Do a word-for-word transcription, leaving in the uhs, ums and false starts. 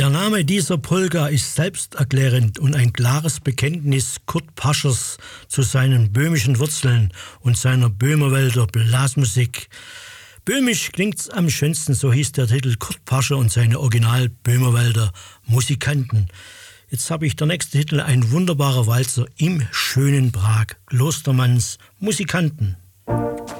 Der Name dieser Polka ist selbsterklärend und ein klares Bekenntnis Kurt Paschers zu seinen böhmischen Wurzeln und seiner Böhmerwälder Blasmusik. Böhmisch klingt's am schönsten, so hieß der Titel Kurt Pascher und seine Original Böhmerwälder Musikanten. Jetzt habe ich der nächste Titel, ein wunderbarer Walzer im schönen Prag, Klostermanns Musikanten.